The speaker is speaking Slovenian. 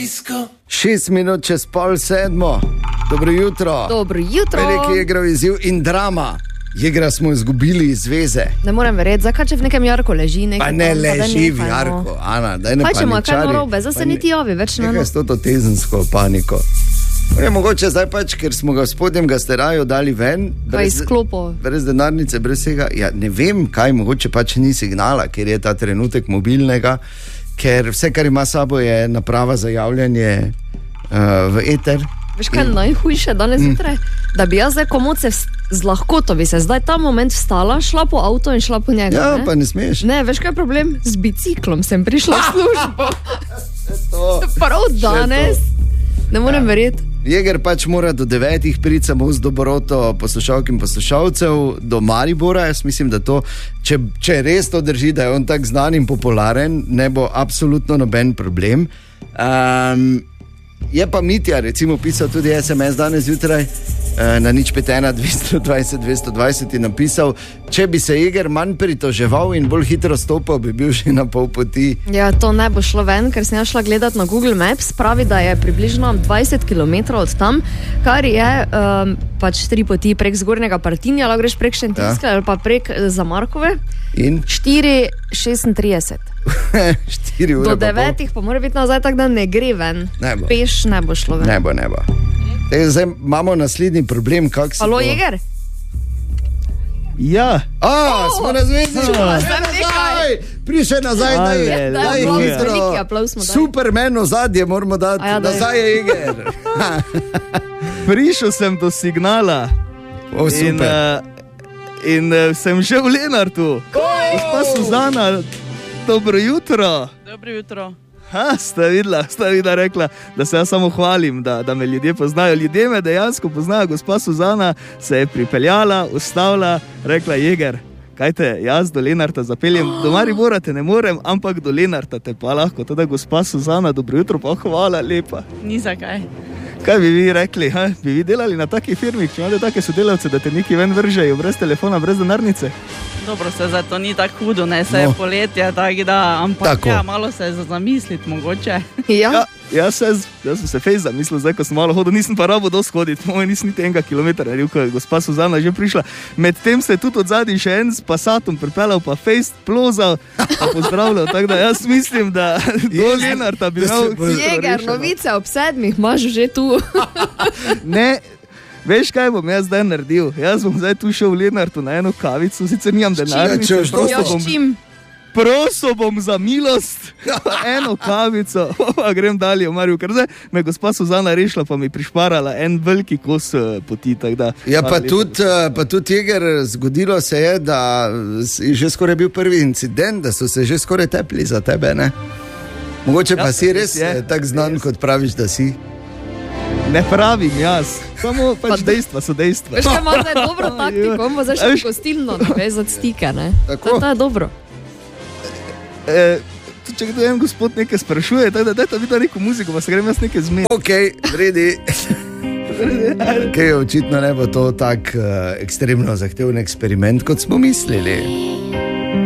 6 minut čez 6:30. Dobro jutro. Dobro jutro. Veliki Jegrov izziv in drama. Jegra smo izgubili iz zveze. Ne morem verjeti, zakaj če v nekem jarku leži nekaj. Pa ne leži v jarku, Ana, daj ne paničari. Kaj če ima kaj narobe, zdaj se niti javi več. Nekaj s to tezensko paniko. Ne, mogoče zdaj pač, ker smo ga v spodnjem gasteraju dali ven. Brez denarnice, brez vsega. Ja, ne vem kaj, mogoče pač ni signala, ker je ta trenutek mobilnega. Ker vse, kar ima sabo, je naprava za javljanje v eter. Veš kaj najhujše danes jutraj? Da bi jaz zdaj komot z lahkoto bi se zdaj ta moment vstala, šla po avto in šla po njega. Ja, ne? Pa ne smeš. Ne, veš kaj je problem? Z biciklom sem prišla v službo. Prav danes. Ne morem verjeti. Jeger pač mora do 9 priti samo z dobroto poslušalk in poslušalcev do Maribora. Jaz mislim, da to, če res to drži, da je on tak znan in popularen, ne bo absolutno noben problem. Je pa Mitja recimo pisal tudi SMS danes jutraj na 051 220 220 in napisal, če bi se Jeger manj pritoževal in bolj hitro stopal, bi bil že na pol poti. Ja, to ne bo šlo ven, ker sem šla gledati na Google Maps, pravi, da je približno 20 km od tam, kar je pač 3 poti prek Zgornjega Partinja, lahko greš prek Šentiljske ali pa prek Zamarkove. In? 4:36. 4 ure. Do 9 pa mora biti nazaj, tako da ne gre ven. Peš ne bo šlo ven. Ne bo. Zdaj imamo naslednji problem, kako se... Halo, Jeger? Ja. Smo na zvezi. Prišel nazaj, daj hitro. Superman ozadje moramo dati. Nazaj je Jeger. Prišel sem do signala. Super. In sem že v Lenartu. Gospa Suzana, dobro jutro. Dobro jutro. Sta videla, rekla, da se jaz samo hvalim, da me ljudje poznajo. Ljudje me dejansko poznajo. Gospa Suzana se je pripeljala, ustavila, rekla: Jeger, kaj te jaz do Lenarta zapeljem? Do Maribora te ne morem, ampak do Lenarta te pa lahko. Teda gospa Suzana, dobro jutro, pa hvala lepa. Ni zakaj. Kaj bi vi rekli? Bi vi delali na taki firmi, če imate take sodelavce, da te neki ven vržejo brez telefona, brez denarnice? Dobro, se za to ni tako hudo, ne, se je poletje, tako da, ampak ja, malo se je zamisliti mogoče. Ja. Jaz sem se fejs zamislil, zdaj, ko sem malo hodil, nisem pa rabo dosti hoditi, moj nisem niti 1 kilometra, ko je gospa Suzana že prišla. Medtem se je tudi od zadnji še en s Passatom pripeljal, pa fejs plozal, pa pozdravljal, tako da jaz mislim, da do Lenarta bi imel... Jeger, novice ob 7 imaš že tu. Ne, veš, kaj bom jaz zdaj naredil? Jaz bom zdaj tu šel v Lenartu na eno kavico, sicer nimam denarnice, prosil bom za milost, eno kavico, pa grem dalje v Maribor, ker zdaj me gospa Suzana rešila, pa mi prišparala en veliki kos poti. Da, ja, pa tudi Jeger, zgodilo se je, da je že skoraj bil prvi incident, da so se že skoraj tepli za tebe, ne? Mogoče pa si res tak znan, kot praviš, da si. Ne pravim jaz, samo pač dejstva so dejstva. Veš, kaj ima zdaj dobro taktiko, ima zdaj še gostilno, vezati stike, ne? Tako? To je dobro. Če kdo en gospod nekaj sprašuje, daj ta videti neko muziko, pa se grem jaz nekaj zmeniti. Ok, vredi. Očitno ne bo to tak ekstremno zahteven eksperiment, kot smo mislili.